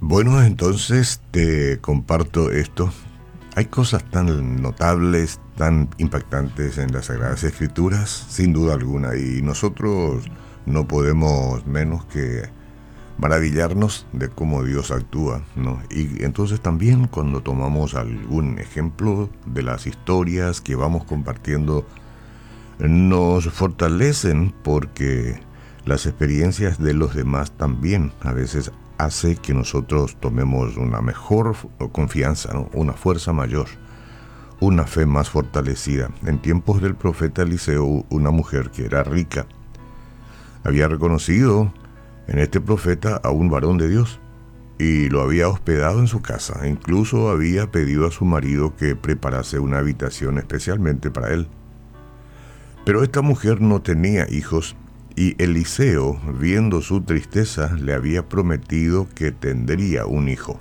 Bueno, entonces te comparto esto. Hay cosas tan notables, tan impactantes en las Sagradas Escrituras, sin duda alguna, y nosotros no podemos menos que maravillarnos de cómo Dios actúa, ¿no? Y entonces también cuando tomamos algún ejemplo de las historias que vamos compartiendo, nos fortalecen porque las experiencias de los demás también a veces hace que nosotros tomemos una mejor confianza, ¿no? Una fuerza mayor, una fe más fortalecida. En tiempos del profeta Eliseo, una mujer que era rica había reconocido en este profeta a un varón de Dios y lo había hospedado en su casa. Incluso había pedido a su marido que preparase una habitación especialmente para él. Pero esta mujer no tenía hijos y Eliseo, viendo su tristeza, le había prometido que tendría un hijo.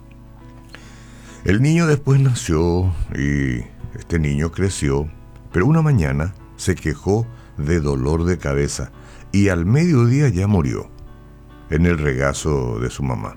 El niño después nació y este niño creció, pero una mañana se quejó de dolor de cabeza y al mediodía ya murió en el regazo de su mamá.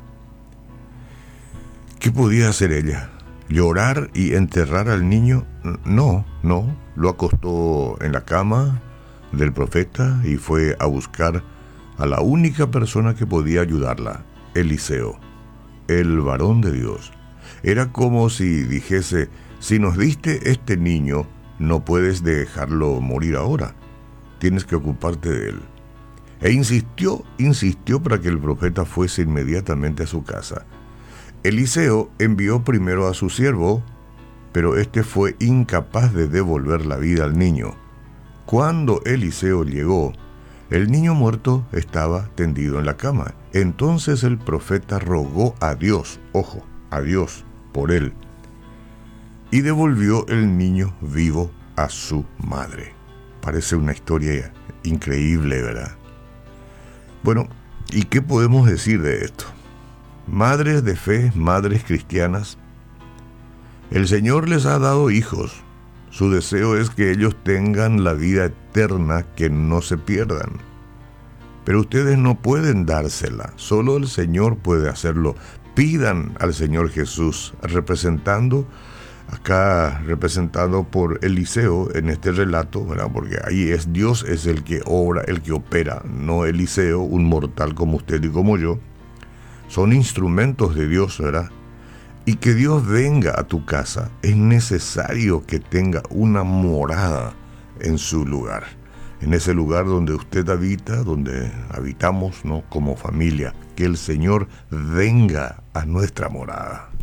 ¿Qué podía hacer ella? ¿Llorar y enterrar al niño? No, lo acostó en la cama del profeta y fue a buscar a la única persona que podía ayudarla, Eliseo, el varón de Dios. Era como si dijese: si nos diste este niño, no puedes dejarlo morir ahora, tienes que ocuparte de él. E insistió para que el profeta fuese inmediatamente a su casa. Eliseo envió primero a su siervo, pero este fue incapaz de devolver la vida al niño. Cuando Eliseo llegó, el niño muerto estaba tendido en la cama. Entonces el profeta rogó a Dios, a Dios, por él, y devolvió el niño vivo a su madre. Parece una historia increíble, ¿verdad? Bueno, ¿y qué podemos decir de esto? Madres de fe, madres cristianas, el Señor les ha dado hijos. Su deseo es que ellos tengan la vida eterna, que no se pierdan. Pero ustedes no pueden dársela, solo el Señor puede hacerlo. Pidan al Señor Jesús, representado por Eliseo en este relato, ¿verdad? Porque ahí es Dios, es el que obra, el que opera, no Eliseo, un mortal como usted y como yo. Son instrumentos de Dios, ¿verdad? Y que Dios venga a tu casa, es necesario que tenga una morada en su lugar, en ese lugar donde usted habita, donde habitamos, ¿no? Como familia, que el Señor venga a nuestra morada.